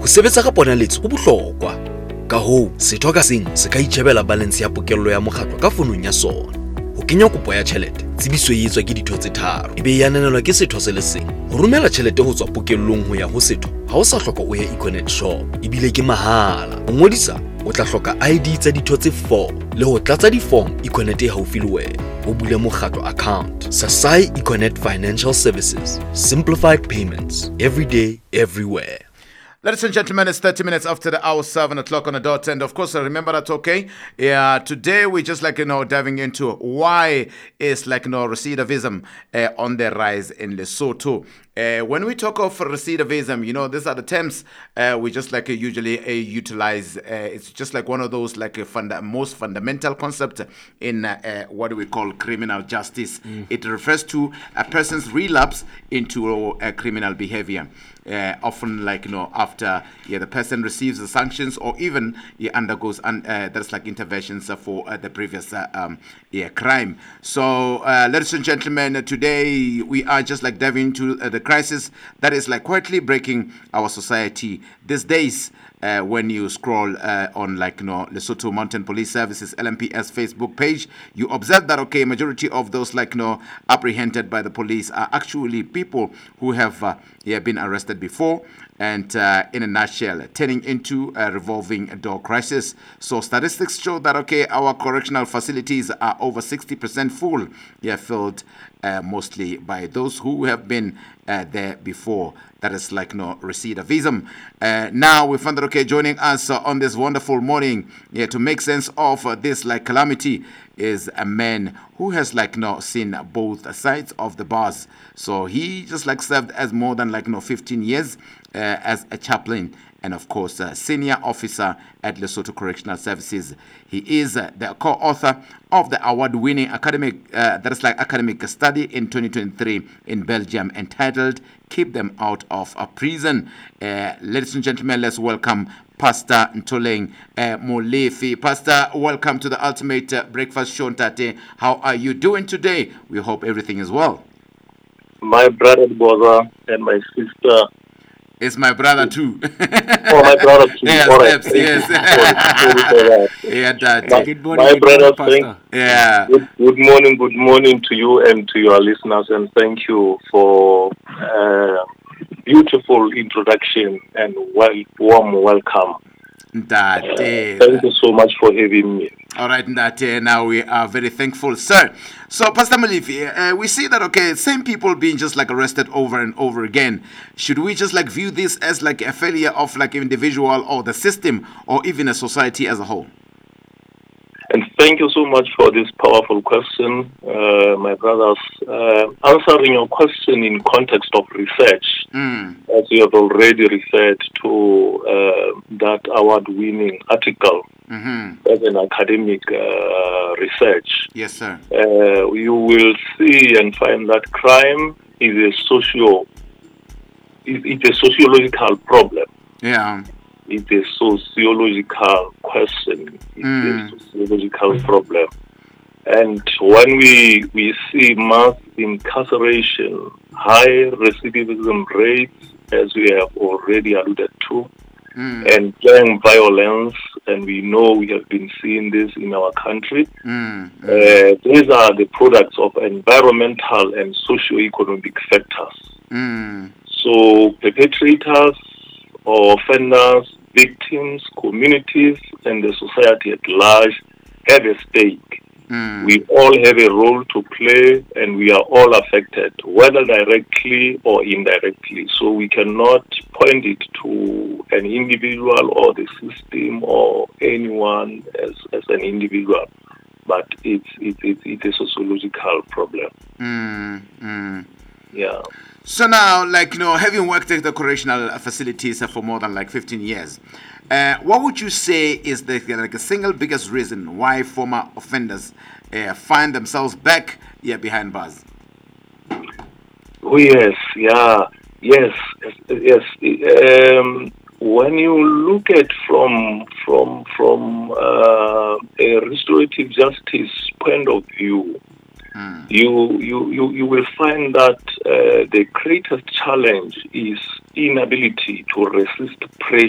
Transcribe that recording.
sebetsa ka ponaletso ho bohlokwa. Ka hoo, setho ka seng se ka itjhebela balance ya pokello ya mokgatlo ka fonong ya sona. Ho kenya kopo ya tjhelete, tsebiso e etswa ke ditho tse tharo, ebe e ananelwa ke setho se le seng. Ho romela tjhelete ho tswa pokellong ho ya ho setho, ha o sa hloka o ye Econet shop, ebile ke mahala. Ho ngodisa, o tla hloka ID tsa ditho tse 4 le ho tlatsa di-form Econet e haufi le wena. O bule mokgatlo account. Sasai Econet Financial Services. Simplified payments. Every day, everywhere. Ladies and gentlemen, it's 30 minutes after the hour, 7 o'clock on the dot. And of course, remember that, okay? Yeah, today we just diving into why is recidivism on the rise in Lesotho. When we talk of recidivism, these are the terms we just usually utilize. It's just like one of those most fundamental concepts in what we call criminal justice. It refers to a person's relapse into criminal behavior. Often after the person receives the sanctions or even undergoes interventions for the previous crime. So ladies and gentlemen, today we are just diving into the crisis that is quietly breaking our society these days. When you scroll on Lesotho Mountain Police Services LMPS Facebook page, you observe that majority of those apprehended by the police are actually people who have been arrested before, and in a nutshell, turning into a revolving door crisis. So statistics show that our correctional facilities are over 60% full, filled mostly by those who have been there before. That is recidivism. Now we found that joining us on this wonderful morning to make sense of this calamity is a man who has seen both sides of the bars. So he just served as more than 15 years as a chaplain and of course a senior officer at Lesotho Correctional Services. He is the co-author of the award-winning academic study in 2023 in Belgium entitled "Keep Them Out of a Prison." Ladies and gentlemen, let's welcome Pastor Ntoleng Molefe. Pastor, welcome to the Ultimate Breakfast Show, Ntate. How are you doing today? We hope everything is well. My brother and my sister. It's my brother too. Oh, my brother too. Yes, yes. Good morning, my brother, Pastor. Good morning to you and to your listeners, and thank you for beautiful introduction and warm welcome. Ndate. Thank you so much for having me. All right, Ndate. Now we are very thankful, sir. So, Pastor Molefe, we see that same people being just arrested over and over again. Should we just view this as a failure of individual or the system or even a society as a whole? And thank you so much for this powerful question, my brothers. Answering your question in context of research, as you have already referred to that award-winning article as an academic research. Yes, sir. You will see and find that crime is it's a sociological problem. Yeah. It's a sociological question. It's a sociological problem. And when we see mass incarceration, high recidivism rates, as we have already alluded to, and gang violence, and we know we have been seeing this in our country, these are the products of environmental and socio-economic factors. So perpetrators or offenders, victims, communities, and the society at large have a stake. We all have a role to play, and we are all affected, whether directly or indirectly. So we cannot point it to an individual or the system or anyone as an individual, but it's a sociological problem. Yeah. So now, having worked at the correctional facilities for more than 15 years, what would you say is the single biggest reason why former offenders find themselves back behind bars? Oh yes, yes. When you look at from a restorative justice point of view, you will find that the greatest challenge is inability to resist pressure